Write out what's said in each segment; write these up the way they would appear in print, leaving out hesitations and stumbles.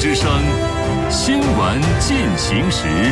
之声，新闻进行时。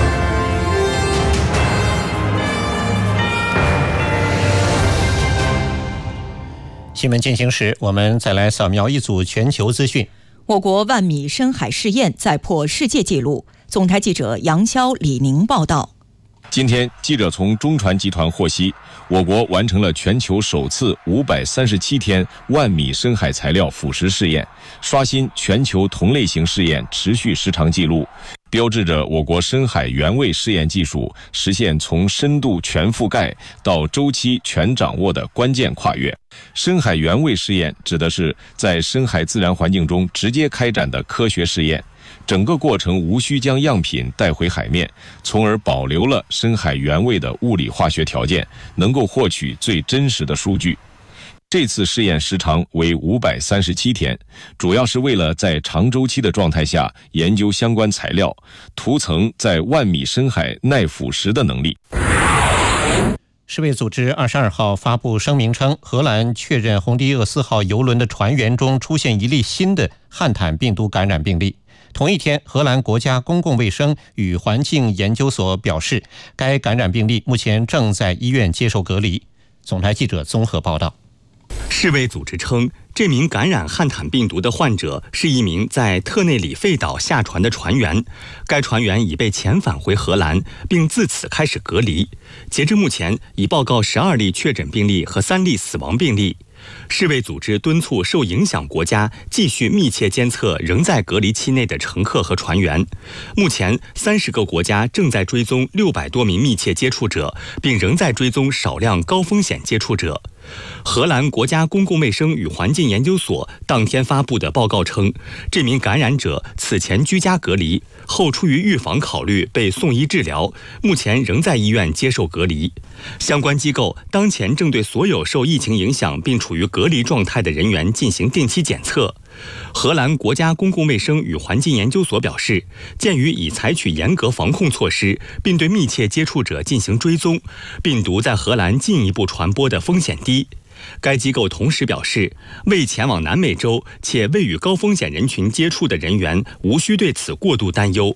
新闻进行时，我们再来扫描一组全球资讯。 我国万米深海试验再破世界纪录。总台记者杨潇、李宁报道。 今天，记者从中传集团获悉，我国完成了全球首次537天万米深海材料腐蚀试验，刷新全球同类型试验持续时长纪录，标志着我国深海原位试验技术实现从深度全覆盖到周期全掌握的关键跨越。深海原位试验指的是在深海自然环境中直接开展的科学试验，整个过程无需将样品带回海面，从而保留了深海原位的物理化学条件，能够获取最真实的数据。这次试验时长为537天，主要是为了在长周期的状态下研究相关材料，涂层在万米深海耐腐蚀的能力。 世卫组织22号发布声明称，荷兰确认红迪厄斯号邮轮的船员中出现一例新的汉坦病毒感染病例。同一天，荷兰国家公共卫生与环境研究所表示，该感染病例目前正在医院接受隔离。总台记者综合报道。 世卫组织称，这名感染汉坦病毒的患者是一名在特内里费岛下船的船员，该船员已被遣返回荷兰，并自此开始隔离。截至目前，已报告12例确诊病例和3例死亡病例。世卫组织敦促受影响国家继续密切监测仍在隔离期内的乘客和船员。目前30个国家正在追踪600多名密切接触者，并仍在追踪少量高风险接触者。荷兰国家公共卫生与环境研究所当天发布的报告称，这名感染者此前居家隔离后，出于预防考虑被送医治疗，目前仍在医院接受隔离。相关机构当前正对所有受疫情影响并处于隔离状态的人员进行定期检测。荷兰国家公共卫生与环境研究所表示，鉴于已采取严格防控措施，并对密切接触者进行追踪，病毒在荷兰进一步传播的风险低。该机构同时表示，未前往南美洲且未与高风险人群接触的人员无需对此过度担忧。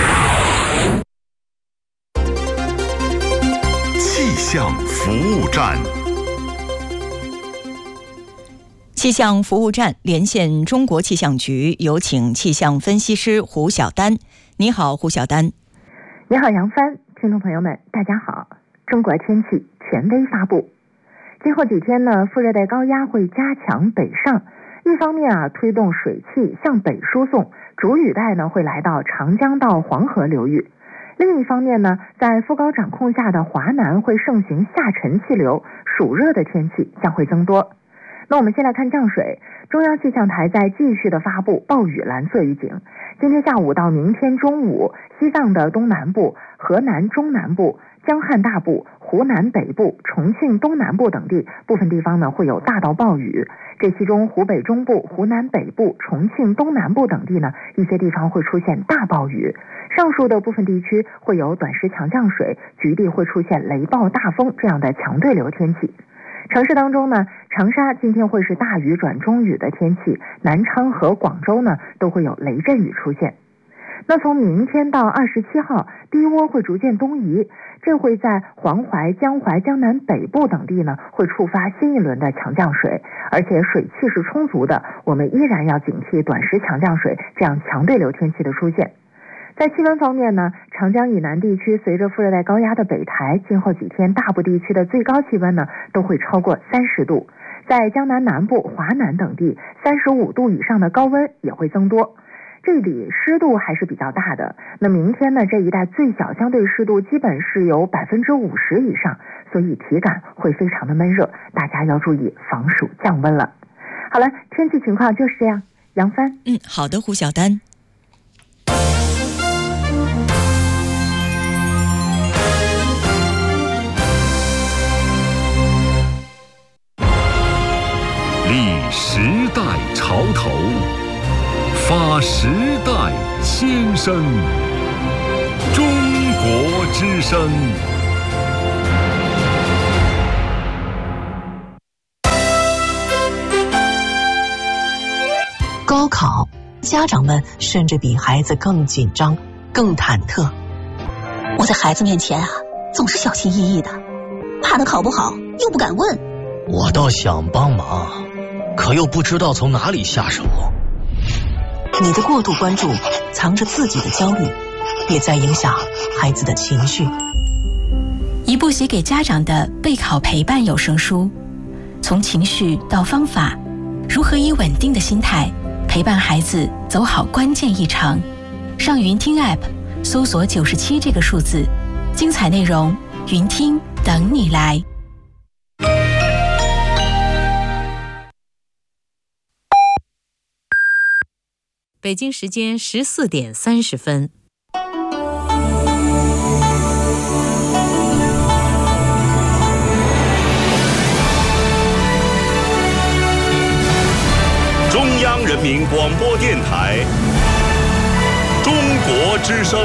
气象服务站。 气象服务站连线中国气象局，有请气象分析师胡晓丹。你好，胡晓丹。 你好，杨帆。听众朋友们，大家好。中国天气权威发布。今后几天呢，副热带高压会加强北上，一方面推动水汽向北输送，主雨带呢会来到长江到黄河流域。另一方面呢，在副高掌控下的华南会盛行下沉气流，暑热的天气将会增多。那我们先来看降水，中央气象台在继续的发布暴雨蓝色预警。今天下午到明天中午，西藏的东南部、河南中南部、江汉大部、湖南北部、重庆东南部等地部分地方呢会有大到暴雨，这其中湖北中部、湖南北部、重庆东南部等地呢一些地方会出现大暴雨，上述的部分地区会有短时强降水，局地会出现雷暴大风这样的强对流天气。城市当中呢，长沙今天会是大雨转中雨的天气，南昌和广州呢都会有雷阵雨出现。那从明天到27号，低涡会逐渐东移，这会在黄淮、江淮、江南北部等地呢会触发新一轮的强降水，而且水汽是充足的，我们依然要警惕短时强降水这样强对流天气的出现。在气温方面呢，长江以南地区随着副热带高压的北抬，今后几天大部地区的最高气温呢都会超过30度，在江南南部、华南等地35度以上的高温也会增多。这里湿度还是比较大的，那明天呢这一带最小相对湿度基本是有50%以上，所以体感会非常的闷热，大家要注意防暑降温了。好了，天气情况就是这样。杨帆。 好的，胡晓丹。 立时代潮头，发时代先声。中国之声。 高考家长们甚至比孩子更紧张、更忐忑。 我在孩子面前总是小心翼翼的，怕他考不好又不敢问。 我倒想帮忙，可又不知道从哪里下手。 你的过度关注藏着自己的焦虑，也在影响孩子的情绪。 一部写给家长的备考陪伴有声书，从情绪到方法，如何以稳定的心态陪伴孩子走好关键一场。上云听 App 搜索97这个数字，精彩内容云听等你来。 北京时间14点30分。 中央人民广播电台中国之声。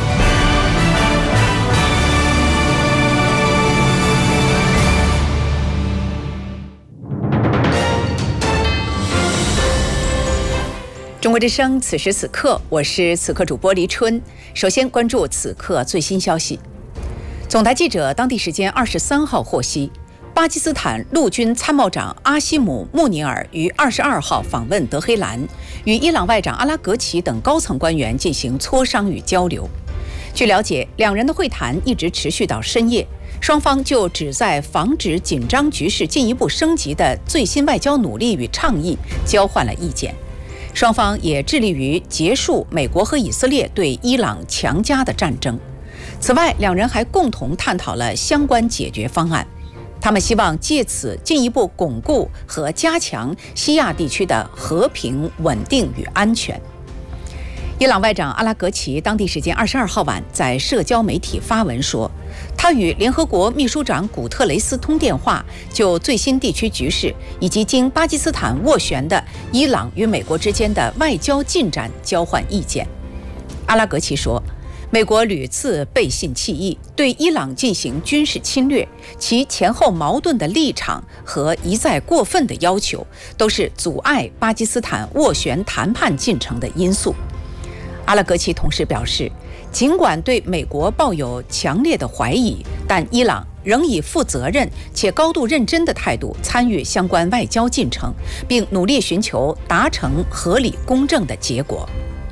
中国之声，此时此刻，我是此刻主播黎春。首先关注此刻最新消息。总台记者当地时间23号获悉，巴基斯坦陆军参谋长阿西姆·穆尼尔于22号访问德黑兰，与伊朗外长阿拉格齐等高层官员进行磋商与交流。据了解，两人的会谈一直持续到深夜，双方就旨在防止紧张局势进一步升级的最新外交努力与倡议交换了意见。双方也致力于结束美国和以色列对伊朗强加的战争。此外，两人还共同探讨了相关解决方案。他们希望借此进一步巩固和加强西亚地区的和平、稳定与安全。伊朗外长阿拉格齐当地时间22号晚在社交媒体发文说，他与联合国秘书长古特雷斯通电话，就最新地区局势以及经巴基斯坦斡旋的伊朗与美国之间的外交进展交换意见。阿拉格齐说，美国屡次背信弃义，对伊朗进行军事侵略，其前后矛盾的立场和一再过分的要求，都是阻碍巴基斯坦斡旋谈判进程的因素。阿拉格齐同时表示，尽管对美国抱有强烈的怀疑，但伊朗仍以负责任且高度认真的态度参与相关外交进程，并努力寻求达成合理公正的结果。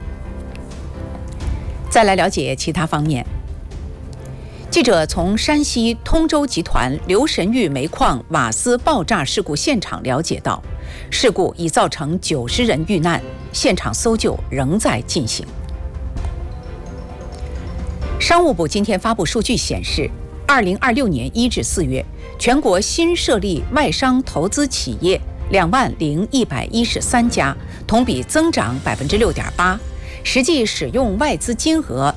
再来了解其他方面。记者从山西通州集团刘神玉煤矿瓦斯爆炸事故现场了解到，事故已造成90人遇难，现场搜救仍在进行。商务部今天发布数据显示，2026年1至4月，全国新设立外商投资企业20113家，同比增长6.8%，实际使用外资金额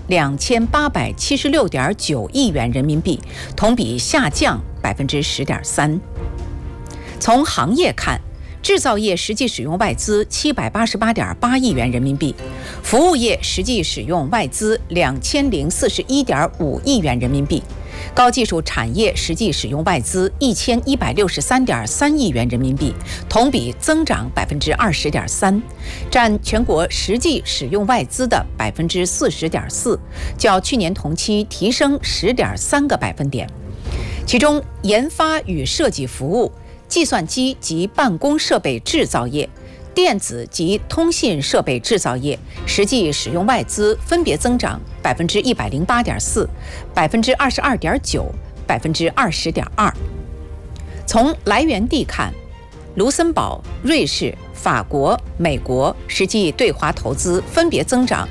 2876.9亿元人民币，同比下降10.3%。从行业看，制造业实际使用外资788.8亿元人民币，服务业实际使用外资2041.5亿元人民币，高技术产业实际使用外资1163.3亿元人民币，同比增长20.3%，占全国实际使用外资的40.4%，较去年同期提升10.3个百分点。其中，研发与设计服务、计算机及办公设备制造业、电子及通信设备制造业实际使用外资分别增长108.4%、22.9%、20.2%。从来源地看，卢森堡、瑞士、法国、美国实际对华投资分别增长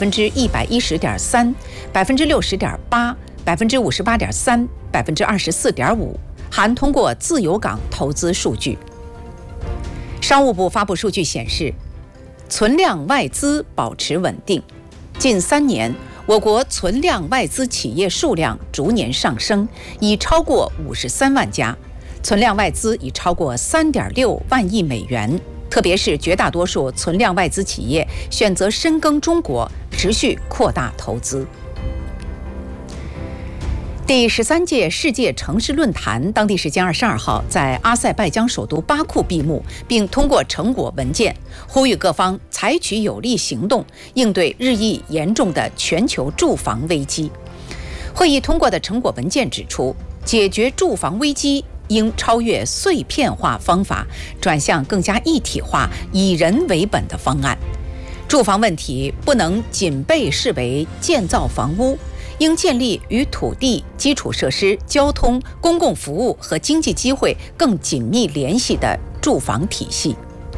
110.3%、60.8%、58.3%、24.5%，含通过自由港投资数据。商务部发布数据显示，存量外资保持稳定。近3年，我国存量外资企业数量逐年上升，已超过53万家，存量外资已超过3.6万亿美元。特别是绝大多数存量外资企业选择深耕中国，持续扩大投资。 第13届世界城市论坛当地时间22号在阿塞拜疆首都巴库闭幕，并通过成果文件，呼吁各方采取有力行动，应对日益严重的全球住房危机。会议通过的成果文件指出，解决住房危机应超越碎片化方法，转向更加一体化、以人为本的方案。住房问题不能仅被视为建造房屋，应建立与土地、基础设施、交通、公共服务和经济机会更紧密联系的住房体系。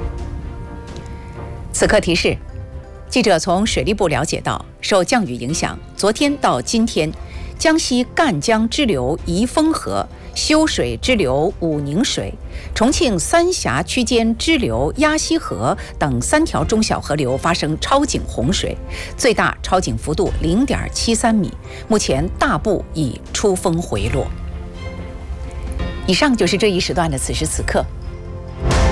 此刻提示，记者从水利部了解到，受降雨影响，昨天到今天，江西赣江支流宜丰河、修水支流武宁水、重庆三峡区间支流鸭溪河等3条中小河流发生超警洪水，最大超警幅度0.73米，目前大部已出风回落。以上就是这一时段的此时此刻，